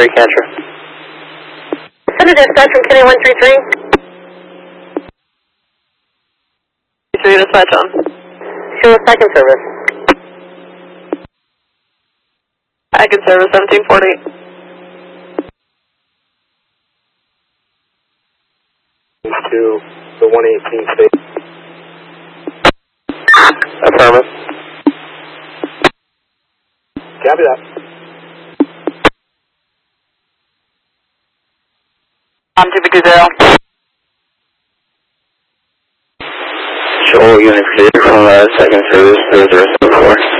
Catcher. Center dispatch from Kenny 133. 3 dispatch on. Show second service. Second service 1740. To the 118 state. Affirmative. Copy that. I'm 220. Show units clear from second service 0074.